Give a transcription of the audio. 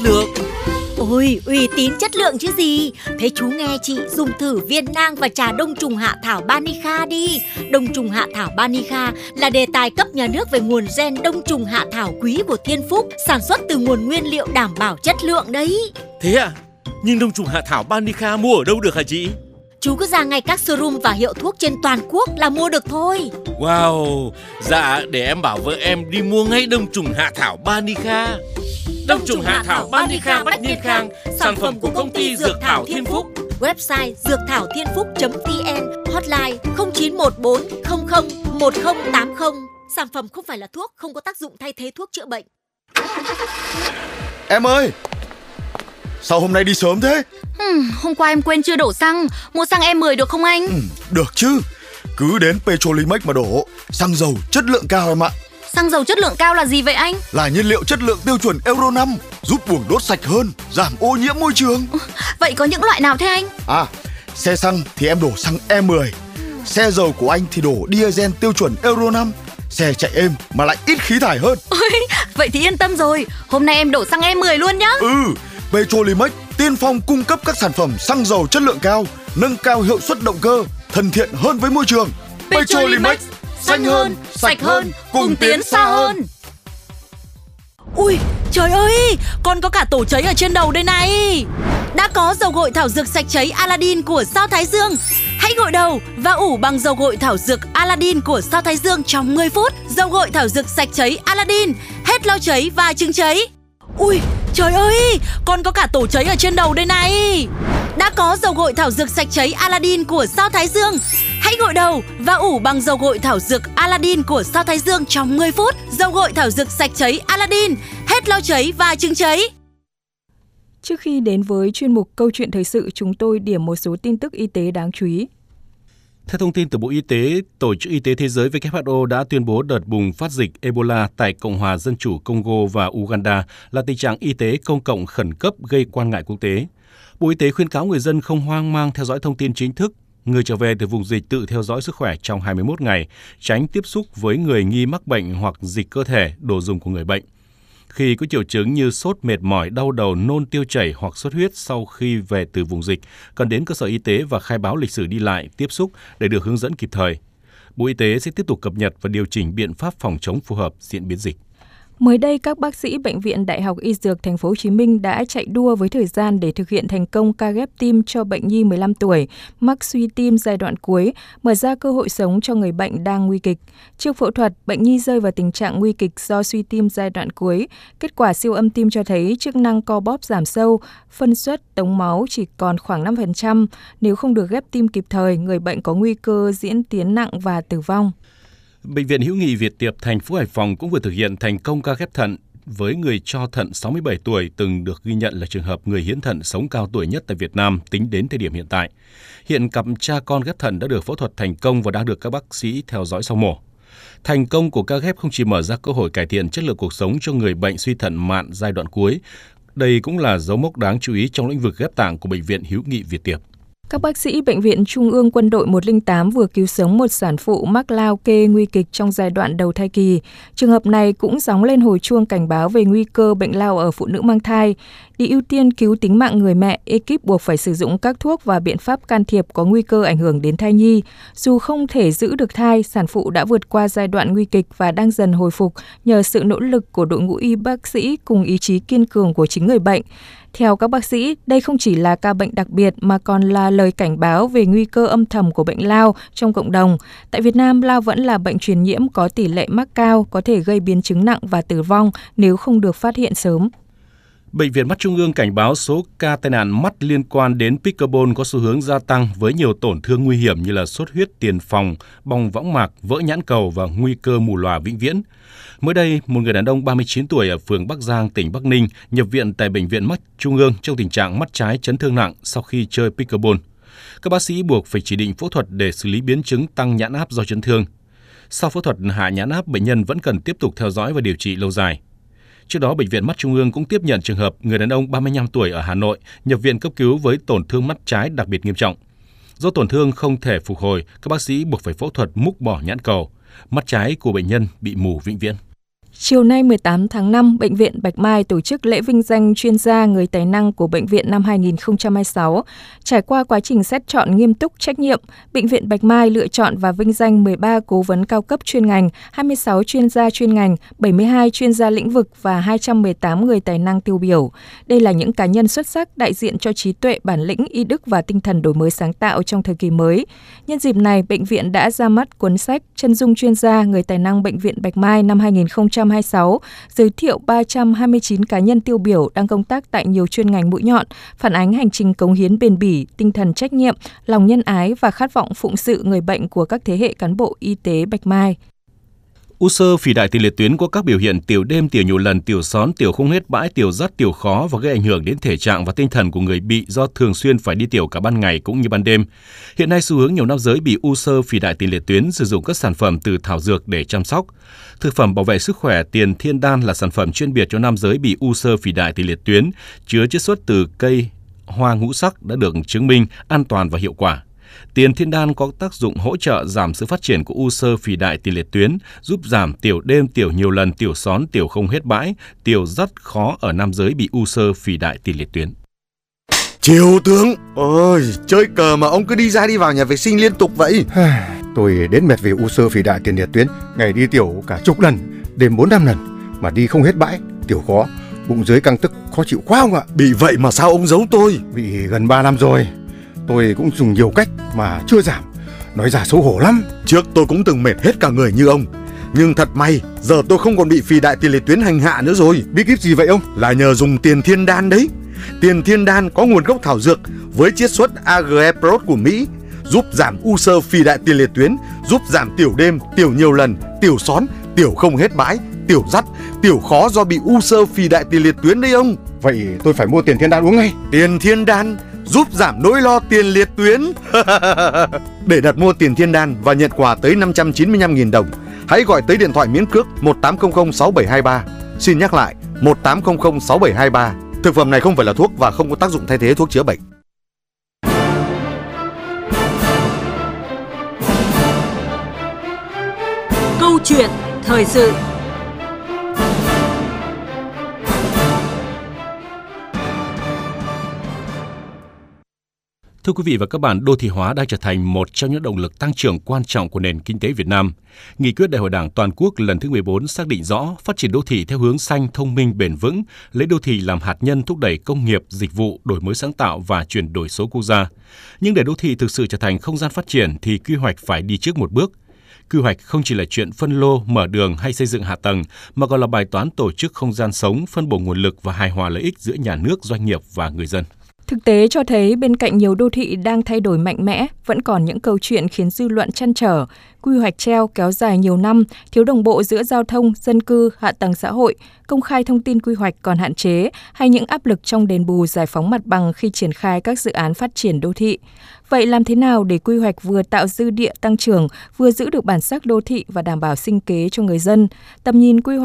lượng. Ôi, uy tín chất lượng chứ gì. Thế chú nghe chị dùng thử viên nang và trà đông trùng hạ thảo Banica đi. Đông trùng hạ thảo Banica là đề tài cấp nhà nước về nguồn gen đông trùng hạ thảo quý của Thiên Phúc, sản xuất từ nguồn nguyên liệu đảm bảo chất lượng đấy. Thế à? Nhưng đông trùng hạ thảo Banica mua ở đâu được hả chị? Chú cứ ra ngay các showroom và hiệu thuốc trên toàn quốc là mua được thôi. Wow, dạ để em bảo vợ em đi mua ngay đông trùng hạ thảo Banica. Đông trùng hạ thảo Banica Bách Niên Khang, sản phẩm của công ty Dược Thảo Thiên Phúc. Website dượcthảo-thiên-phúc.vn, hotline 0914 00 1080. Sản phẩm không phải là thuốc, không có tác dụng thay thế thuốc chữa bệnh. Em ơi, sao hôm nay đi sớm thế? Hôm qua em quên chưa đổ xăng. Mua xăng E10 được không anh? Được chứ, cứ đến Petrolimex mà đổ. Xăng dầu chất lượng cao em ạ. Xăng dầu chất lượng cao là gì vậy anh? Là nhiên liệu chất lượng tiêu chuẩn Euro 5, giúp buồng đốt sạch hơn, giảm ô nhiễm môi trường. Vậy có những loại nào thế anh? Xe xăng thì em đổ xăng E10. Xe dầu của anh thì đổ diesel tiêu chuẩn Euro 5. Xe chạy êm mà lại ít khí thải hơn. Vậy thì yên tâm rồi. Hôm nay em đổ xăng E10 luôn nhá. Petrolimex tiên phong cung cấp các sản phẩm xăng dầu chất lượng cao, nâng cao hiệu suất động cơ, thân thiện hơn với môi trường. Petrolimex, xanh hơn, sạch hơn, cùng tiến xa hơn. Ui, trời ơi, con có cả tổ cháy ở trên đầu đây này. Đã có dầu gội thảo dược sạch cháy Aladdin của Sao Thái Dương. Hãy gội đầu và ủ bằng dầu gội thảo dược Aladdin của Sao Thái Dương trong 10 phút. Dầu gội thảo dược sạch cháy Aladdin, hết lo cháy và chứng cháy. Ui, trời ơi, con có cả tổ cháy ở trên đầu đây này. Đã có dầu gội thảo dược sạch cháy Aladdin của Sao Thái Dương. Hãy gội đầu và ủ bằng dầu gội thảo dược Aladdin của Sao Thái Dương trong 10 phút. Dầu gội thảo dược sạch cháy Aladdin, hết lo cháy và chứng cháy. Trước khi đến với chuyên mục Câu chuyện thời sự, chúng tôi điểm một số tin tức y tế đáng chú ý. Theo thông tin từ Bộ Y tế, Tổ chức Y tế Thế giới WHO đã tuyên bố đợt bùng phát dịch Ebola tại Cộng hòa Dân chủ Congo và Uganda là tình trạng y tế công cộng khẩn cấp gây quan ngại quốc tế. Bộ Y tế khuyến cáo người dân không hoang mang theo dõi thông tin chính thức. Người trở về từ vùng dịch tự theo dõi sức khỏe trong 21 ngày, tránh tiếp xúc với người nghi mắc bệnh hoặc dịch cơ thể, đồ dùng của người bệnh. Khi có triệu chứng như sốt, mệt mỏi, đau đầu, nôn, tiêu chảy hoặc xuất huyết sau khi về từ vùng dịch, cần đến cơ sở y tế và khai báo lịch sử đi lại, tiếp xúc để được hướng dẫn kịp thời. Bộ Y tế sẽ tiếp tục cập nhật và điều chỉnh biện pháp phòng chống phù hợp diễn biến dịch. Mới đây, các bác sĩ Bệnh viện Đại học Y Dược Thành phố Hồ Chí Minh đã chạy đua với thời gian để thực hiện thành công ca ghép tim cho bệnh nhi 15 tuổi mắc suy tim giai đoạn cuối, mở ra cơ hội sống cho người bệnh đang nguy kịch. Trước phẫu thuật, bệnh nhi rơi vào tình trạng nguy kịch do suy tim giai đoạn cuối. Kết quả siêu âm tim cho thấy chức năng co bóp giảm sâu, phân suất tống máu chỉ còn khoảng 5%. Nếu không được ghép tim kịp thời, người bệnh có nguy cơ diễn tiến nặng và tử vong. Bệnh viện Hữu nghị Việt Tiệp thành phố Hải Phòng cũng vừa thực hiện thành công ca ghép thận với người cho thận 67 tuổi từng được ghi nhận là trường hợp người hiến thận sống cao tuổi nhất tại Việt Nam tính đến thời điểm hiện tại. Hiện cặp cha con ghép thận đã được phẫu thuật thành công và đang được các bác sĩ theo dõi sau mổ. Thành công của ca ghép không chỉ mở ra cơ hội cải thiện chất lượng cuộc sống cho người bệnh suy thận mạn giai đoạn cuối, đây cũng là dấu mốc đáng chú ý trong lĩnh vực ghép tạng của Bệnh viện Hữu nghị Việt Tiệp. Các bác sĩ Bệnh viện Trung ương Quân đội 108 vừa cứu sống một sản phụ mắc lao kê nguy kịch trong giai đoạn đầu thai kỳ. Trường hợp này cũng gióng lên hồi chuông cảnh báo về nguy cơ bệnh lao ở phụ nữ mang thai. Để ưu tiên cứu tính mạng người mẹ, ekip buộc phải sử dụng các thuốc và biện pháp can thiệp có nguy cơ ảnh hưởng đến thai nhi. Dù không thể giữ được thai, sản phụ đã vượt qua giai đoạn nguy kịch và đang dần hồi phục nhờ sự nỗ lực của đội ngũ y bác sĩ cùng ý chí kiên cường của chính người bệnh. Theo các bác sĩ, đây không chỉ là ca bệnh đặc biệt mà còn là lời cảnh báo về nguy cơ âm thầm của bệnh lao trong cộng đồng. Tại Việt Nam, lao vẫn là bệnh truyền nhiễm có tỷ lệ mắc cao, có thể gây biến chứng nặng và tử vong nếu không được phát hiện sớm. Bệnh viện Mắt Trung ương cảnh báo số ca tai nạn mắt liên quan đến pickleball có xu hướng gia tăng với nhiều tổn thương nguy hiểm như là xuất huyết tiền phòng, bong võng mạc, vỡ nhãn cầu và nguy cơ mù lòa vĩnh viễn. Mới đây, một người đàn ông 39 tuổi ở phường Bắc Giang, tỉnh Bắc Ninh nhập viện tại Bệnh viện Mắt Trung ương trong tình trạng mắt trái chấn thương nặng sau khi chơi pickleball. Các bác sĩ buộc phải chỉ định phẫu thuật để xử lý biến chứng tăng nhãn áp do chấn thương. Sau phẫu thuật hạ nhãn áp, bệnh nhân vẫn cần tiếp tục theo dõi và điều trị lâu dài. Trước đó, Bệnh viện Mắt Trung ương cũng tiếp nhận trường hợp người đàn ông 35 tuổi ở Hà Nội nhập viện cấp cứu với tổn thương mắt trái đặc biệt nghiêm trọng. Do tổn thương không thể phục hồi, các bác sĩ buộc phải phẫu thuật múc bỏ nhãn cầu. Mắt trái của bệnh nhân bị mù vĩnh viễn. Chiều nay 18 tháng 5, Bệnh viện Bạch Mai tổ chức lễ vinh danh chuyên gia người tài năng của bệnh viện năm 2026. Trải qua quá trình xét chọn nghiêm túc trách nhiệm, Bệnh viện Bạch Mai lựa chọn và vinh danh 13 cố vấn cao cấp chuyên ngành, 26 chuyên gia chuyên ngành, 72 chuyên gia lĩnh vực và 218 người tài năng tiêu biểu. Đây là những cá nhân xuất sắc đại diện cho trí tuệ, bản lĩnh, y đức và tinh thần đổi mới sáng tạo trong thời kỳ mới. Nhân dịp này, bệnh viện đã ra mắt cuốn sách Chân dung chuyên gia người tài năng Bệnh viện Bạch Mai năm 2026, giới thiệu 329 cá nhân tiêu biểu đang công tác tại nhiều chuyên ngành mũi nhọn, phản ánh hành trình cống hiến bền bỉ, tinh thần trách nhiệm, lòng nhân ái và khát vọng phụng sự người bệnh của các thế hệ cán bộ y tế Bạch Mai. U xơ phì đại tiền liệt tuyến có các biểu hiện tiểu đêm, tiểu nhiều lần, tiểu xón, tiểu không hết bãi, tiểu dắt, tiểu khó và gây ảnh hưởng đến thể trạng và tinh thần của người bị do thường xuyên phải đi tiểu cả ban ngày cũng như ban đêm. Hiện nay xu hướng nhiều nam giới bị u xơ phì đại tiền liệt tuyến sử dụng các sản phẩm từ thảo dược để chăm sóc. Thực phẩm bảo vệ sức khỏe Tiền Thiên Đan là sản phẩm chuyên biệt cho nam giới bị u xơ phì đại tiền liệt tuyến, chứa chiết xuất từ cây hoa ngũ sắc đã được chứng minh an toàn và hiệu quả. Tiền Thiên Đan có tác dụng hỗ trợ giảm sự phát triển của u xơ phì đại tiền liệt tuyến, giúp giảm tiểu đêm, tiểu nhiều lần, tiểu xón, tiểu không hết bãi, tiểu rất khó ở nam giới bị u xơ phì đại tiền liệt tuyến. Triều tướng, ôi, chơi cờ mà ông cứ đi ra đi vào nhà vệ sinh liên tục vậy. Tôi đến mệt vì u xơ phì đại tiền liệt tuyến, ngày đi tiểu cả chục lần, đêm 4-5 lần, mà đi không hết bãi, tiểu khó, bụng dưới căng tức, khó chịu quá ông ạ. Bị vậy mà sao ông giấu tôi? Bị gần 3 năm rồi. Tôi cũng dùng nhiều cách mà chưa giảm, nói ra xấu hổ lắm. Trước tôi cũng từng mệt hết cả người như ông, nhưng thật may giờ tôi không còn bị phì đại tiền liệt tuyến hành hạ nữa rồi. Bí kíp gì vậy ông? Là nhờ dùng Tiền Thiên Đan đấy. Tiền Thiên Đan có nguồn gốc thảo dược với chiết xuất AGE Prot của Mỹ, giúp giảm u xơ phì đại tiền liệt tuyến, giúp giảm tiểu đêm, tiểu nhiều lần, tiểu xón, tiểu không hết bãi, tiểu dắt, tiểu khó do bị u xơ phì đại tiền liệt tuyến đấy ông. Vậy tôi phải mua Tiền Thiên Đan uống ngay. Tiền Thiên Đan giúp giảm nỗi lo tiền liệt tuyến. Để đặt mua Tiền Thiên Đan và nhận quà tới 595.000 đồng, hãy gọi tới điện thoại miễn cước 1800 6723. Xin nhắc lại 1800 6723. Thực phẩm này không phải là thuốc và không có tác dụng thay thế thuốc chữa bệnh. Câu chuyện thời sự. Thưa quý vị và các bạn, đô thị hóa đang trở thành một trong những động lực tăng trưởng quan trọng của nền kinh tế Việt Nam. Nghị quyết Đại hội Đảng toàn quốc lần thứ 14 xác định rõ phát triển đô thị theo hướng xanh, thông minh, bền vững, lấy đô thị làm hạt nhân thúc đẩy công nghiệp, dịch vụ, đổi mới sáng tạo và chuyển đổi số quốc gia. Nhưng để đô thị thực sự trở thành không gian phát triển thì quy hoạch phải đi trước một bước. Quy hoạch không chỉ là chuyện phân lô, mở đường hay xây dựng hạ tầng, mà còn là bài toán tổ chức không gian sống, phân bổ nguồn lực và hài hòa lợi ích giữa nhà nước, doanh nghiệp và người dân. Thực tế cho thấy bên cạnh nhiều đô thị đang thay đổi mạnh mẽ, vẫn còn những câu chuyện khiến dư luận trăn trở. Quy hoạch treo kéo dài nhiều năm, thiếu đồng bộ giữa giao thông, dân cư, hạ tầng xã hội, công khai thông tin quy hoạch còn hạn chế, hay những áp lực trong đền bù giải phóng mặt bằng khi triển khai các dự án phát triển đô thị. Vậy làm thế nào để quy hoạch vừa tạo dư địa tăng trưởng, vừa giữ được bản sắc đô thị và đảm bảo sinh kế cho người dân? Tầm nhìn quy hoạch